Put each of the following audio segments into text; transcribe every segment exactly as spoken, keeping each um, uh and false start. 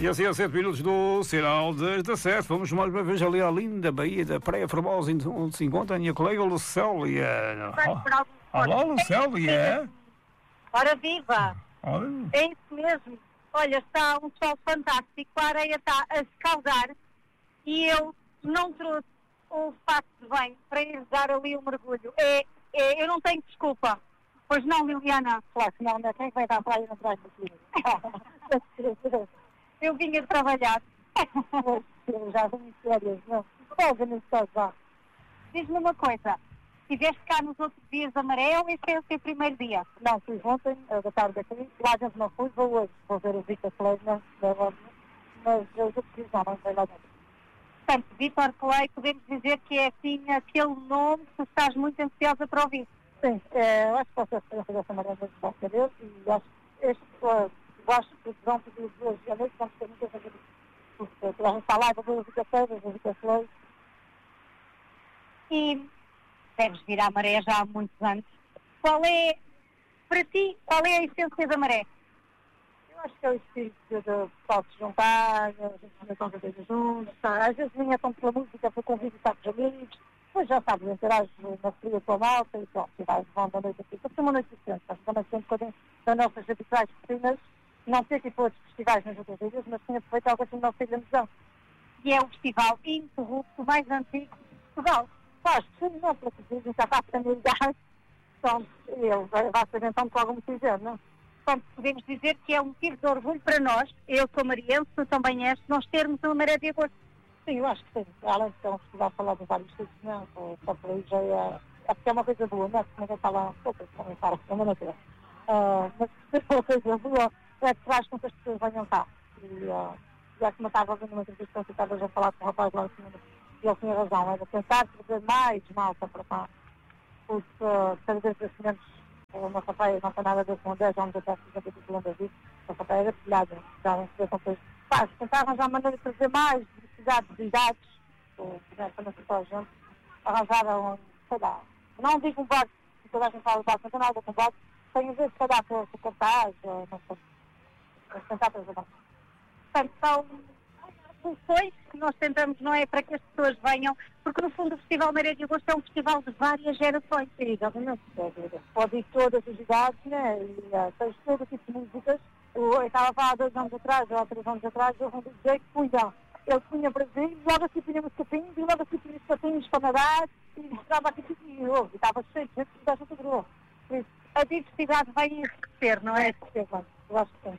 E assim, a sete minutos do sinal das dezessete, vamos mais uma vez ali à linda Baía da Praia Formosa, onde se encontra a minha colega Lucélia. Olá, Lucélia. Ora viva! Olha. É isso mesmo. Olha, está um sol fantástico, a areia está a escaldar e eu não trouxe o fato de banho para ir dar ali o mergulho. É, é, eu não tenho desculpa. Pois não, Liliana? Claro que não, né? Quem vai dar a praia não traz daqui? Eu vinha de trabalhar. Já vou me férias, não? Folga nesse caso, vá. Diz-me uma coisa. Estiveste cá nos outros dias da maré ou esse é o teu primeiro dia? Não, fui ontem, da tarde aqui. Lá dentro não fui, vou hoje. Vou ver o Vitor Clay, não, mas eu já preciso, não, não sei lá dentro. Portanto, Vitor Clay, podemos dizer que é assim aquele nome que tu estás muito ansiosa para ouvir. Sim, é, eu acho que posso fazer essa maré mesmo bom para Deus e acho que este uh, gosto que vão pedir hoje à noite, vamos ter muita coisa porque a gente está lá, vou ver o Vitor Clay, vou ver o Vitor Clay. E deves vir à maré já há muitos anos. Qual é, para ti, qual é a essência da maré? Eu acho que é o espírito de pessoal se juntar, a gente vinha com certeza juntos, tá? Às vezes vinha tão pela música, para convívio estar com os amigos, depois já sabes, interages na fria com a malta e pronto, e vais vão da noite aqui. Porque é uma noite diferente, estás também sempre um bocadinho das nossas habituais rotinas, não sei tipo outros festivais nas outras ilhas, mas tinha feito algo assim na nossa ilha Mesão. E é o festival ininterrupto mais antigo de Portugal. Faz, sim, não, para que dizem, já está familiarizado. Então, ele vai saber então que algum motivo dizer, não? Portanto, podemos dizer que é um motivo de orgulho para nós, eu sou mariense, tu também és, nós termos uma maré de agosto. Sim, eu acho que sim. Além de ter um festival falar de vários sítios, não, só por aí já é... É porque é uma coisa boa, não é? Porque ninguém fala um pouco, também para, é uma natureza. Uh, mas se é uma coisa boa, é que faz com que as pessoas venham cá. E, uh, já que eu estava vendo uma entrevista, eu estava já a falar com o rapaz lá em cima, e ele tinha razão, era tentar trazer mais malta para cá. Porque cada vez que os o nosso pai não tem nada a ver com dez anos atrás, por exemplo, do Colombo da Vida, o nosso pai era filhado, já não se vê com coisas. Pá, tentar arranjar maneira de trazer mais diversidade de idades, ou, por exemplo, para não ser só a gente, arranjar um, sei lá, não digo um barco, se toda a gente fala de barco, não tem nada com barco, tem a ver, se calhar, com o cartaz, ou não sei, mas tentar trazer mais. Portanto, são soluções que nós tentamos, não é, para que as pessoas venham, porque no fundo o Festival Maré de Agosto é um festival de várias gerações. Sim, exatamente. Pode ir todas as idades, né, e uh, tens todo tipo de músicas. Eu, eu estava a falar há dois anos atrás, ou há três anos atrás, eu vou dizer que punha. Ele punha Brasil, logo assim punha os capinhos, e logo assim punha os capinhos para nadar, e estava aqui tudo e eu, e estava cheio de gente que estava tudo novo. Por isso, a diversidade vai enriquecer, não é? É, claro, eu acho que sim.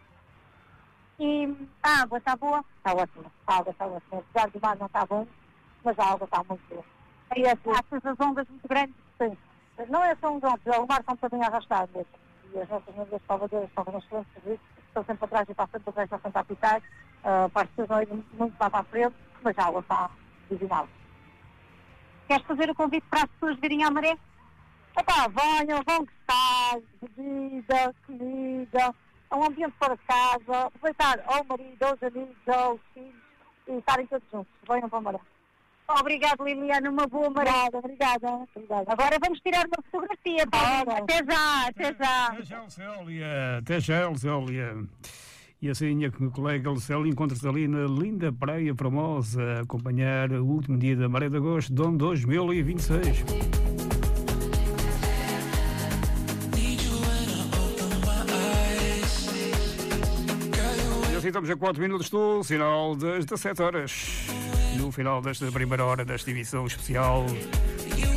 E a água está boa? Está ótima. A água está ótima. Apesar do mar não está bom, mas a água está muito boa. E as, as ondas muito grandes? Sim. Não é só um ondas, o mar está um bocadinho arrastado mesmo. E as nossas mangas salvadoras estavam nos excelentes serviços, estão sempre para trás e para a frente, para trás e para frente a apitar. Uh, para as pessoas não irem muito lá para a frente, mas a água está divinal. Queres fazer o convite para as pessoas virem à maré? Epá, venham, vão gostar, bebida, comida, um ambiente fora de casa, aproveitar ou o marido, ou os amigos, ou os filhos, e estarem todos juntos. Venham para a maré. Obrigada, Liliana, uma boa maré. Obrigada, obrigada. Agora vamos tirar uma fotografia, tá? Até já, até já. Até já, Lucélia. Até já, Lucélia. E assim a minha colega Lucélia encontra-se ali na linda Praia Formosa a acompanhar o último dia da Maré de Agosto de dois mil e vinte e seis. E assim estamos a quatro minutos do sinal das dezessete horas. No final desta primeira hora desta edição especial